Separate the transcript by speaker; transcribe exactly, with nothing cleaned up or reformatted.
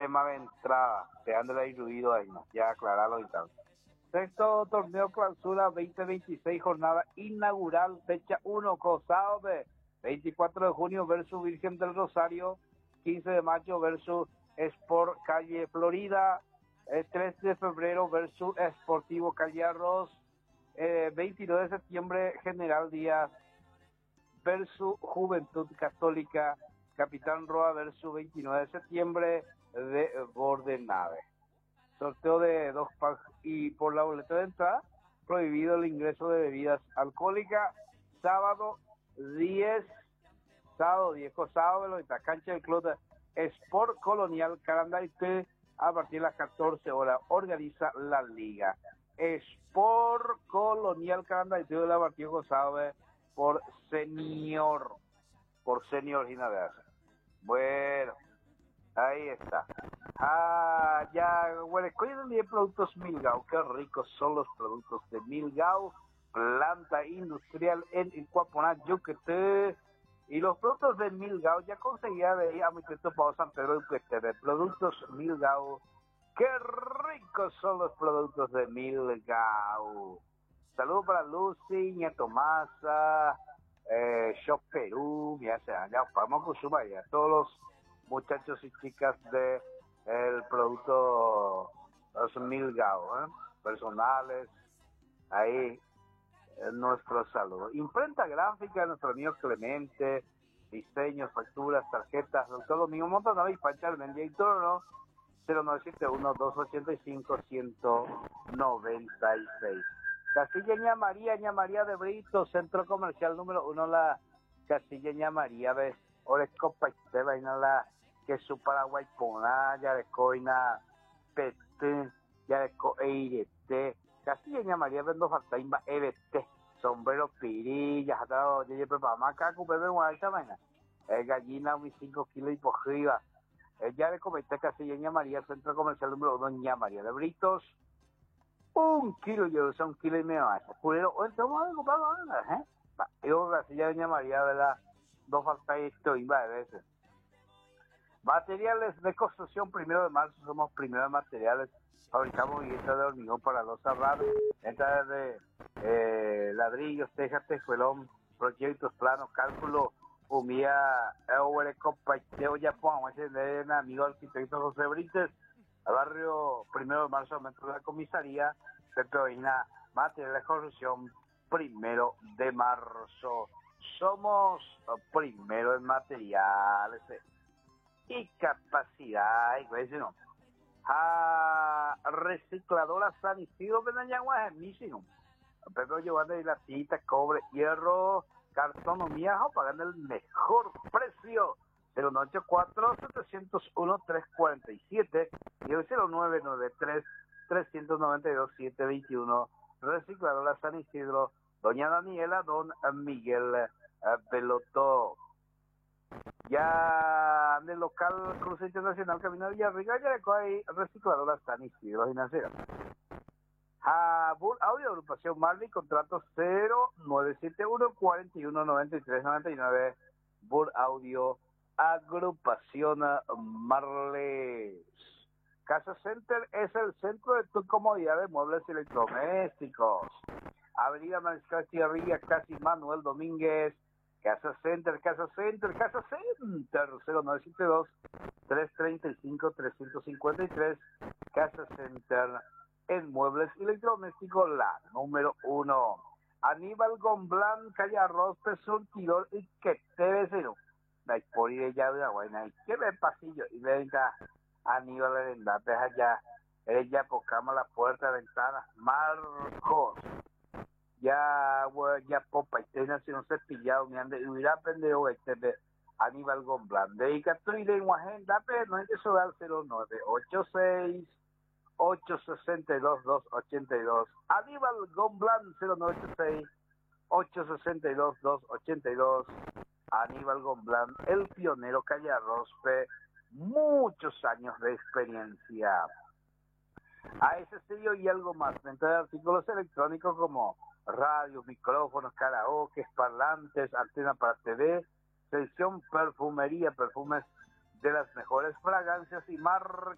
Speaker 1: tema de entrada, quedándole ahí ruido ahí, ¿no? Ya aclararlo y tal. Sexto torneo clausura veinte veintiséis, jornada inaugural, fecha uno, Cosao de veinticuatro de junio versus Virgen del Rosario, quince de mayo versus Sport Calle Florida, eh, tres de febrero versus Sportivo Calle Arroz, eh, veintinueve de septiembre General Díaz versus Juventud Católica, Capitán Roa versus veintinueve de septiembre de Bordenave. Sorteo de dos packs y por la boleta de entrada, prohibido el ingreso de bebidas alcohólicas. Sábado diez, sábado diez, sábado en la cancha del club de Sport Colonial Carandaité a partir de las catorce horas. Organiza la liga. Sport Colonial Carandaité de la partida gozada por senior, por senior Ginadeas. Bueno, ahí está. Ah, ya, bueno, cuiden bien productos Milgau, qué ricos son los productos de Milgau, planta industrial en Incuaponá, Yuquete, y los productos de Milgau, ya conseguía de ahí a mi Cristo Pablo San Pedro Yuquete, de productos Milgau, qué ricos son los productos de Milgau. Saludos para Lucy, Ña Tomasa, eh, Shop Perú, ya sea, ya vamos con su vaya, todos los muchachos y chicas de el producto, los Milgau, ¿eh? Personales, ahí eh, nuestro saludo. Imprenta gráfica de nuestro amigo Clemente, diseños, facturas, tarjetas, doctor Domingo Montanova y Pancha Almendia y Torno, cero nueve siete uno, dos ocho cinco, uno uno nueve seis. Casilla Ña María, Ña María de Brito, Centro Comercial número uno, la Casilla Ña María de Orecopa y te vaina la que su Paraguay Pona, ya de Coina, Pete, ya de Coeirete, Casilla Ña María vendo faltaimba, Ebete, sombrero pirilla, jatado, ya lleve para maca, cupé de guayta vaina, gallina, mis cinco kilos y pojiva, ya de Comité Casilla Ña María, Centro Comercial número uno, Ña María de Britos, un kilo, yo sé un kilo y medio más, culero, hoy estamos a comprar ¿eh? Yo Casilla de Ña María, ¿verdad? Dos faltáis estoy, va, de veces. Materiales de construcción, primero de marzo, somos primero de materiales, fabricamos billetes de hormigón para los cerrados, entradas de eh, ladrillos, tejas, tejuelón, proyectos, planos, cálculo, humía, eure, compaiteo, Japón, ese amigo arquitecto José Brites, al barrio primero de marzo, dentro de la comisaría, Pepeoina, materiales de construcción, primero de marzo, somos primero en materiales, eh. y capacidad, y no. A recicladora San Isidro de Nañagua es mísimo. Pero llevando ahí latita, cobre, hierro, cartonomía, pagando el mejor precio. cero nueve ocho cuatro, siete cero uno, tres cuatro siete y el cero nueve nueve tres, tres nueve dos, siete dos uno. Recicladora San Isidro, doña Daniela, don Miguel Peloto. Ya en el local Cruce Internacional Camino de Villarrica, ya hay recicladora San Isidro Financiera. A Bull Audio, agrupación Marley, contrato cero nueve siete uno, cuatro uno nueve tres nueve nueve. Bull Audio, agrupación Marley. Casa Center es el centro de tu comodidad de muebles electrodomésticos. Avenida Mariscal Tierrilla, casi Manuel Domínguez. Casa Center, Casa Center, Casa Center, cero nueve siete dos, tres tres cinco, tres cinco tres. Casa Center en muebles electrodomésticos, la número uno. Aníbal Gomblán, calle Arroz, surtidor y que te vecino. La por ir ya de la buena, y que ve pasillo, y venga Aníbal en la allá, ella pocamos la puerta, ventana, Marcos. Ya, bueno, ya popa, y te nació un cepillado, me han de hubiera aprendido este de Aníbal Gomblán. Dedicato y de agenda, pero no hay que sobrar cero nueve ocho seis, ocho seis dos, dos ocho dos. Aníbal Gomblán, cero nueve ocho seis, ocho seis dos, dos ocho dos. Aníbal Gomblán, el pionero calle Arrozpe, muchos años de experiencia. A ese sello y algo más, venta de artículos electrónicos como radios, micrófonos, karaoke, parlantes, antena para T V, sección perfumería, perfumes de las mejores fragancias y marcas